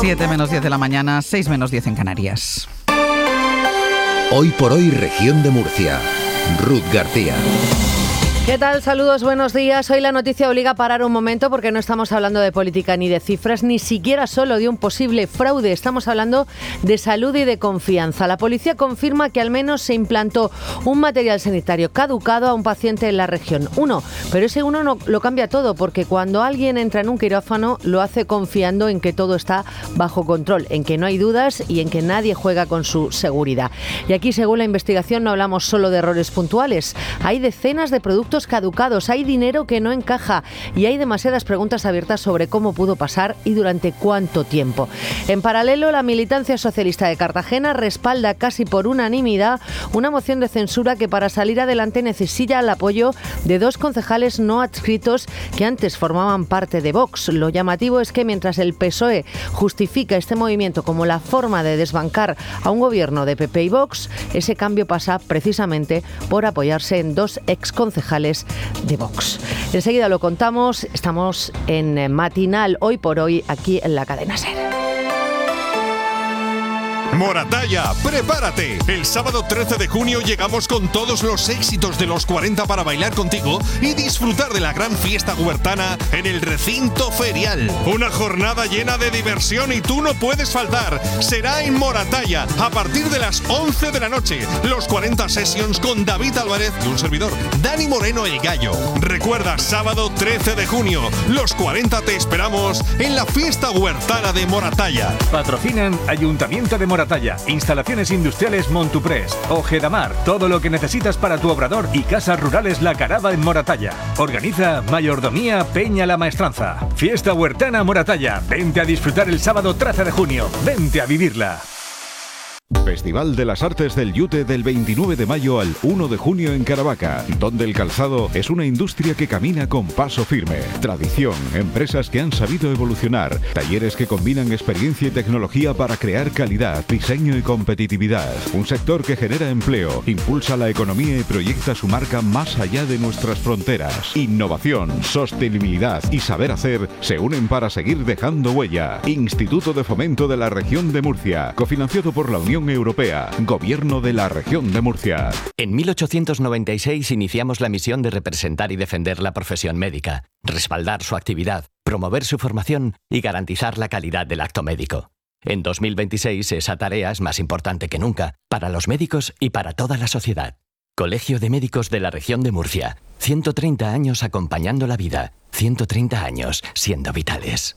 7 menos 10 de la mañana, 6 menos 10 en Canarias. Hoy por hoy, Región de Murcia. Ruth García. ¿Qué tal? Saludos, buenos días. Hoy la noticia obliga a parar un momento porque no estamos hablando de política ni de cifras, ni siquiera solo de un posible fraude. Estamos hablando de salud y de confianza. La policía confirma que al menos se implantó un material sanitario caducado a un paciente en la región. Pero ese uno no lo cambia todo, porque cuando alguien entra en un quirófano lo hace confiando en que todo está bajo control, en que no hay dudas y en que nadie juega con su seguridad. Y aquí, según la investigación, no hablamos solo de errores puntuales. Hay decenas de productos caducados, hay dinero que no encaja y hay demasiadas preguntas abiertas sobre cómo pudo pasar y durante cuánto tiempo. En paralelo, la militancia socialista de Cartagena respalda casi por unanimidad una moción de censura que para salir adelante necesita el apoyo de 2 concejales no adscritos que antes formaban parte de Vox. Lo llamativo es que mientras el PSOE justifica este movimiento como la forma de desbancar a un gobierno de PP y Vox, ese cambio pasa precisamente por apoyarse en 2 exconcejales de Vox. Enseguida lo contamos, estamos en Matinal Hoy por Hoy, aquí en la cadena SER. Moratalla, prepárate. El sábado 13 de junio llegamos con todos los éxitos de los 40 para bailar contigo y disfrutar de la gran fiesta huertana en el recinto ferial. Una jornada llena de diversión y tú no puedes faltar. Será en Moratalla a partir de las 11 de la noche. Los 40 Sessions con David Álvarez y un servidor, Dani Moreno el Gallo. Recuerda, sábado 13 de junio, los 40 te esperamos en la fiesta huertana de Moratalla. Patrocinan Ayuntamiento de Moratalla, Instalaciones Industriales Montuprés, Ojedamar, todo lo que necesitas para tu obrador y casas rurales La Carava en Moratalla. Organiza Mayordomía Peña La Maestranza. Fiesta huertana Moratalla. Vente a disfrutar el sábado 13 de junio. Vente a vivirla. Festival de las Artes del Yute del 29 de mayo al 1 de junio en Caravaca, donde el calzado es una industria que camina con paso firme. Tradición, empresas que han sabido evolucionar, talleres que combinan experiencia y tecnología para crear calidad, diseño y competitividad. Un sector que genera empleo, impulsa la economía y proyecta su marca más allá de nuestras fronteras. Innovación, sostenibilidad y saber hacer se unen para seguir dejando huella. Instituto de Fomento de la Región de Murcia, cofinanciado por la Unión Europea, Gobierno de la Región de Murcia. En 1896 iniciamos la misión de representar y defender la profesión médica, respaldar su actividad, promover su formación y garantizar la calidad del acto médico. En 2026 esa tarea es más importante que nunca para los médicos y para toda la sociedad. Colegio de Médicos de la Región de Murcia. 130 años acompañando la vida. 130 años siendo vitales.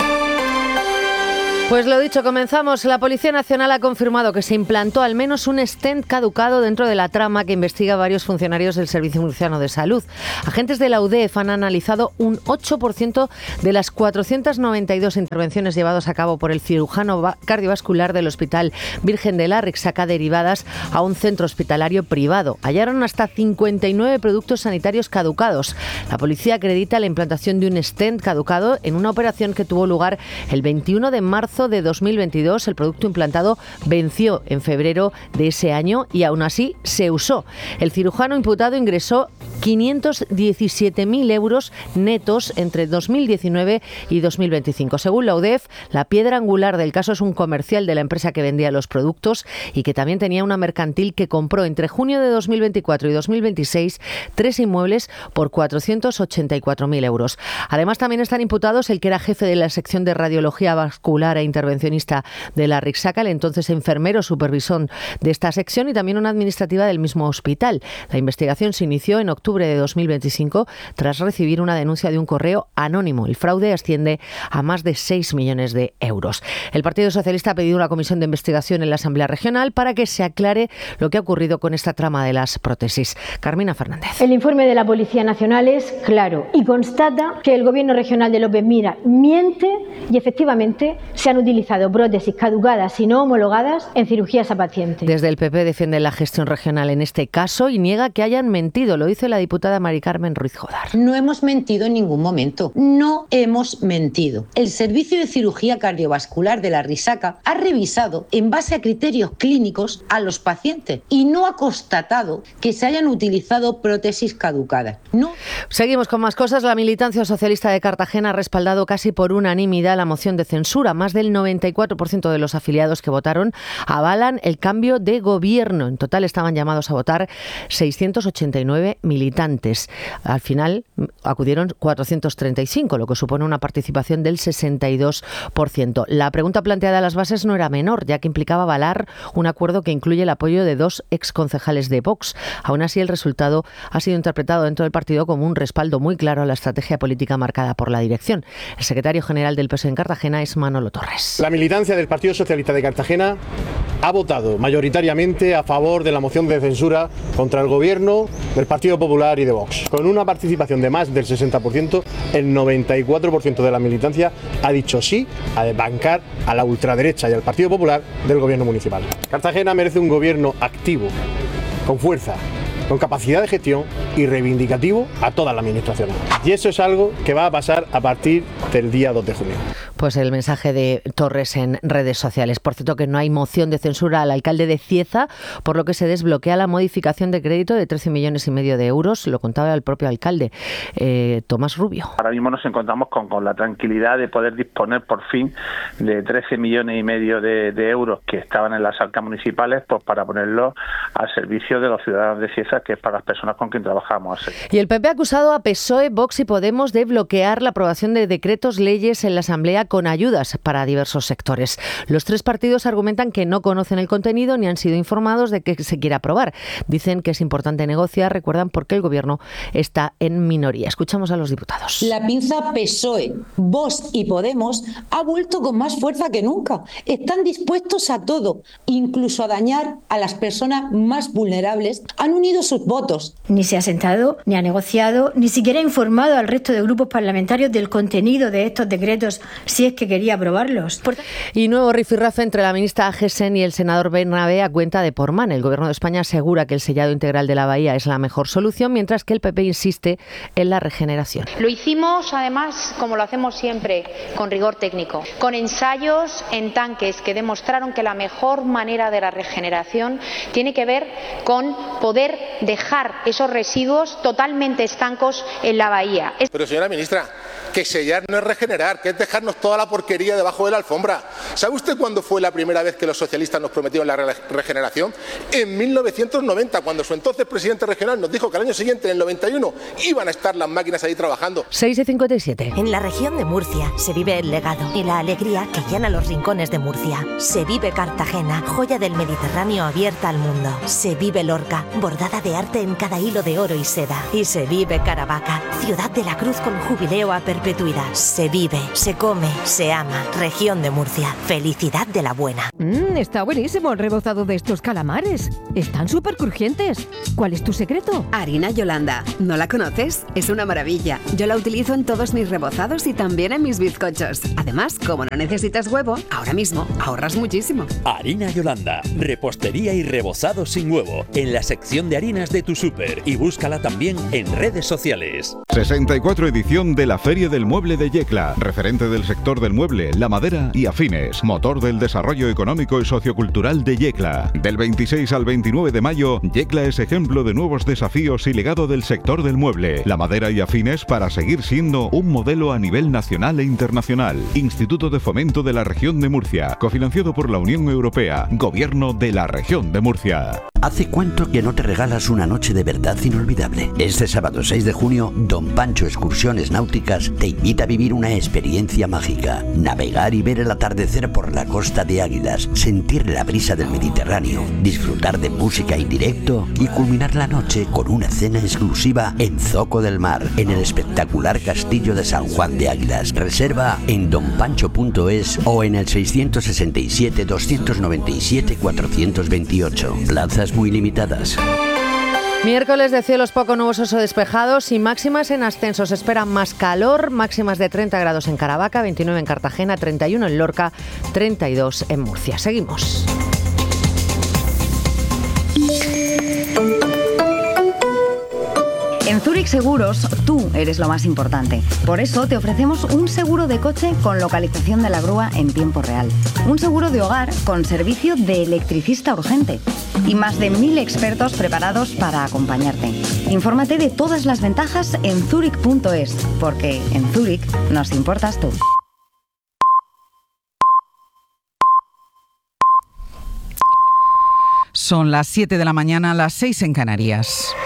Pues lo dicho, comenzamos. La Policía Nacional ha confirmado que se implantó al menos un stent caducado dentro de la trama que investiga varios funcionarios del Servicio Murciano de Salud. Agentes de la UDEF han analizado un 8% de las 492 intervenciones llevadas a cabo por el cirujano cardiovascular del Hospital Virgen de la Rixaca derivadas a un centro hospitalario privado. Hallaron hasta 59 productos sanitarios caducados. La policía acredita la implantación de un stent caducado en una operación que tuvo lugar el 21 de marzo de 2022. El producto implantado venció en febrero de ese año y aún así se usó. El cirujano imputado ingresó 517.000 euros netos entre 2019 y 2025. Según la UDEF, la piedra angular del caso es un comercial de la empresa que vendía los productos y que también tenía una mercantil que compró entre junio de 2024 y 2026 3 inmuebles por 484.000 euros. Además, también están imputados el que era jefe de la sección de radiología vascular e intervencionista de la Rixaca, el entonces enfermero supervisor de esta sección, y también una administrativa del mismo hospital. La investigación se inició en octubre de 2025 tras recibir una denuncia de un correo anónimo. El fraude asciende a más de 6 millones de euros. El Partido Socialista ha pedido una comisión de investigación en la Asamblea Regional para que se aclare lo que ha ocurrido con esta trama de las prótesis. Carmina Fernández. El informe de la Policía Nacional es claro y constata que el Gobierno Regional de López Mira miente y efectivamente se han utilizado prótesis caducadas y no homologadas en cirugías a pacientes. Desde el PP defiende la gestión regional en este caso y niega que hayan mentido. Lo dice la diputada Mari Carmen Ruiz Jodar. No hemos mentido en ningún momento. No hemos mentido. El Servicio de Cirugía Cardiovascular de la Risaca ha revisado en base a criterios clínicos a los pacientes y no ha constatado que se hayan utilizado prótesis caducadas. No. Seguimos con más cosas. La militancia socialista de Cartagena ha respaldado casi por unanimidad la moción de censura. Más del 94% de los afiliados que votaron avalan el cambio de gobierno. En total estaban llamados a votar 689 militantes. Al final acudieron 435, lo que supone una participación del 62%. La pregunta planteada a las bases no era menor, ya que implicaba avalar un acuerdo que incluye el apoyo de 2 exconcejales de Vox. Aún así, el resultado ha sido interpretado dentro del partido como un respaldo muy claro a la estrategia política marcada por la dirección. El secretario general del PSOE en Cartagena es Manolo Torres. La militancia del Partido Socialista de Cartagena ha votado mayoritariamente a favor de la moción de censura contra el gobierno del Partido Popular y de Vox. Con una participación de más del 60%, el 94% de la militancia ha dicho sí a bancar a la ultraderecha y al Partido Popular del gobierno municipal. Cartagena merece un gobierno activo, con fuerza, con capacidad de gestión y reivindicativo a toda la administración. Y eso es algo que va a pasar a partir del día 2 de junio. Pues el mensaje de Torres en redes sociales. Por cierto, que no hay moción de censura al alcalde de Cieza, por lo que se desbloquea la modificación de crédito de 13,5 millones de euros. Lo contaba el propio alcalde, Tomás Rubio. Ahora mismo nos encontramos con la tranquilidad de poder disponer por fin de 13,5 millones de euros que estaban en las arcas municipales, pues para ponerlos al servicio de los ciudadanos de Cieza, que es para las personas con quien trabajamos. Y el PP ha acusado a PSOE, Vox y Podemos de bloquear la aprobación de decretos leyes en la Asamblea con ayudas para diversos sectores. Los 3 partidos argumentan que no conocen el contenido ni han sido informados de que se quiere aprobar. Dicen que es importante negociar, recuerdan, porque el Gobierno está en minoría. Escuchamos a los diputados. La pinza PSOE, Vox y Podemos ha vuelto con más fuerza que nunca. Están dispuestos a todo, incluso a dañar a las personas más vulnerables. Han unido sus votos. Ni se ha sentado, ni ha negociado, ni siquiera ha informado al resto de grupos parlamentarios del contenido de estos decretos, si es que quería aprobarlos. Y nuevo rifirrafe entre la ministra Gessen y el senador Bernabé a cuenta de Portman. El Gobierno de España asegura que el sellado integral de la bahía es la mejor solución, mientras que el PP insiste en la regeneración. Lo hicimos, además, como lo hacemos siempre, con rigor técnico, con ensayos en tanques que demostraron que la mejor manera de la regeneración tiene que ver con poder dejar esos residuos totalmente estancos en la bahía. Pero, señora ministra, que sellar no es regenerar, que es dejarnos toda la porquería debajo de la alfombra. ¿Sabe usted cuándo fue la primera vez que los socialistas nos prometieron la regeneración? En 1990, cuando su entonces presidente regional nos dijo que al año siguiente, en el 91, iban a estar las máquinas ahí trabajando. 6:57. En la región de Murcia se vive el legado y la alegría que llena los rincones de Murcia. Se vive Cartagena, joya del Mediterráneo abierta al mundo. Se vive Lorca, bordada de arte en cada hilo de oro y seda. Y se vive Caravaca, ciudad de la cruz con jubileo a perpetuidad. Se vive, se come, se ama. Región de Murcia. Felicidad de la buena. Está buenísimo el rebozado de estos calamares. Están súper crujientes. ¿Cuál es tu secreto? Harina Yolanda. ¿No la conoces? Es una maravilla. Yo la utilizo en todos mis rebozados y también en mis bizcochos. Además, como no necesitas huevo, ahora mismo ahorras muchísimo. Harina Yolanda. Repostería y rebozado sin huevo. En la sección de harinas de tu súper. Y búscala también en redes sociales. 64 edición de la Feria del Mueble de Yecla, referente del sector del mueble, la madera y afines, motor del desarrollo económico y sociocultural de Yecla. Del 26 al 29 de mayo, Yecla es ejemplo de nuevos desafíos y legado del sector del mueble, la madera y afines para seguir siendo un modelo a nivel nacional e internacional. Instituto de Fomento de la Región de Murcia, cofinanciado por la Unión Europea, Gobierno de la Región de Murcia. ¿Hace cuánto que no te regalas una noche de verdad inolvidable? Este sábado 6 de junio, Don Pancho Excursiones Náuticas te invita a vivir una experiencia mágica. Navegar y ver el atardecer por la costa de Águilas, sentir la brisa del Mediterráneo, disfrutar de música en directo y culminar la noche con una cena exclusiva en Zoco del Mar, en el espectacular castillo de San Juan de Águilas. Reserva en donpancho.es o en el 667 297 428. Plazas muy limitadas. Miércoles de cielos poco nubosos o despejados y máximas en ascenso. Se espera más calor, máximas de 30 grados en Caravaca, 29 en Cartagena, 31 en Lorca, 32 en Murcia. Seguimos. En Zurich Seguros, tú eres lo más importante. Por eso te ofrecemos un seguro de coche con localización de la grúa en tiempo real. Un seguro de hogar con servicio de electricista urgente. Y más de 1000 expertos preparados para acompañarte. Infórmate de todas las ventajas en zurich.es, porque en Zurich nos importas tú. Son las 7 de la mañana, las 6 en Canarias.